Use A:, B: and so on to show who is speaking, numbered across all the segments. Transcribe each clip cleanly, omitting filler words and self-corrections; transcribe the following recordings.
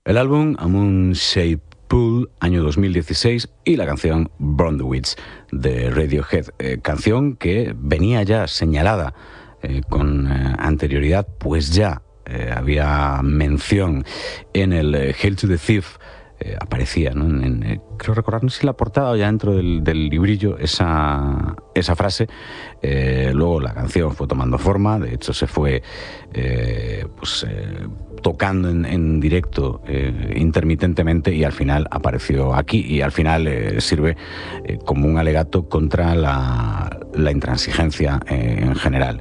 A: El álbum A Moon Shaped Pool, año 2016, y la canción Burn the Witch de Radiohead, canción que venía ya señalada con anterioridad, pues ya había mención en el Hail to the Thief. Aparecía, ¿no? Creo recordar, no sé si la portada o ya dentro del librillo, esa frase. Luego la canción fue tomando forma, de hecho se fue tocando en directo intermitentemente, y al final apareció aquí, y al final sirve como un alegato contra la intransigencia en general.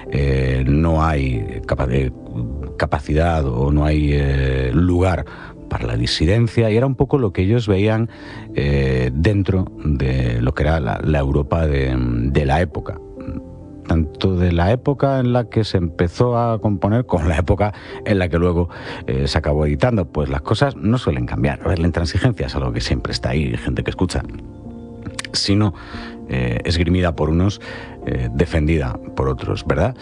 A: No hay capacidad o no hay lugar para la disidencia, y era un poco lo que ellos veían dentro de lo que era la Europa de la época, tanto de la época en la que se empezó a componer como la época en la que luego se acabó editando. Pues las cosas no suelen cambiar. A ver, la intransigencia es algo que siempre está ahí, gente que escucha, si no esgrimida por unos, defendida por otros, ¿verdad?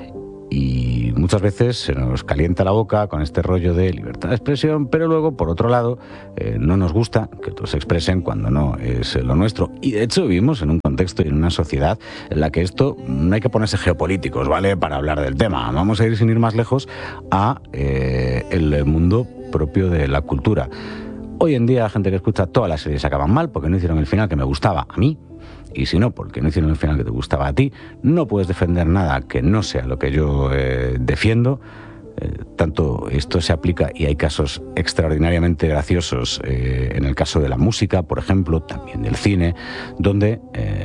A: Y muchas veces se nos calienta la boca con este rollo de libertad de expresión, pero luego, por otro lado, no nos gusta que otros se expresen cuando no es lo nuestro. Y de hecho vivimos en un contexto y en una sociedad en la que esto no hay que ponerse geopolíticos, ¿vale?, para hablar del tema. Vamos a ir, sin ir más lejos, a el mundo propio de la cultura. Hoy en día, gente que escucha todas las series acaban mal porque no hicieron el final que me gustaba a mí. Y si no, porque no hicieron el final que te gustaba a ti, no puedes defender nada que no sea lo que yo defiendo. Tanto esto se aplica, y hay casos extraordinariamente graciosos en el caso de la música, por ejemplo, también del cine, donde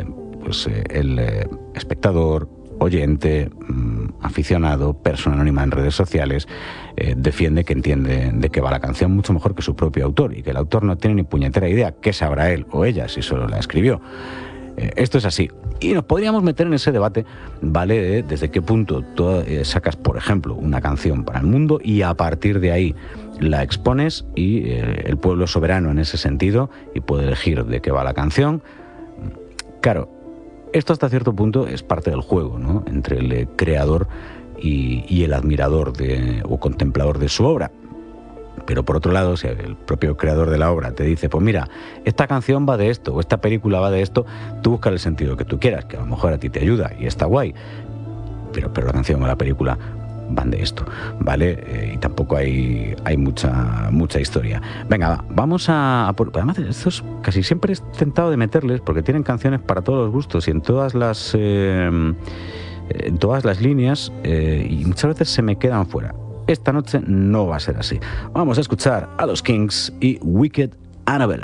A: el espectador, oyente, aficionado, persona anónima en redes sociales, defiende que entiende de qué va la canción mucho mejor que su propio autor, y que el autor no tiene ni puñetera idea qué sabrá él o ella si solo la escribió. Esto es así, y nos podríamos meter en ese debate, ¿vale?, desde qué punto tú sacas, por ejemplo, una canción para el mundo y a partir de ahí la expones, y el pueblo es soberano en ese sentido y puede elegir de qué va la canción. Claro, esto hasta cierto punto es parte del juego, ¿no?, entre el creador y el admirador o contemplador de su obra. Pero por otro lado, si el propio creador de la obra te dice, pues mira, esta canción va de esto, o esta película va de esto, tú buscas el sentido que tú quieras, que a lo mejor a ti te ayuda y está guay, pero la canción o la película van de esto, ¿vale? Y tampoco hay mucha historia. Venga, vamos a por... Además, estos casi siempre he tentado de meterles, porque tienen canciones para todos los gustos y en todas las líneas, y muchas veces se me quedan fuera. Esta noche no va a ser así. Vamos a escuchar a los Kings y Wicked Annabella.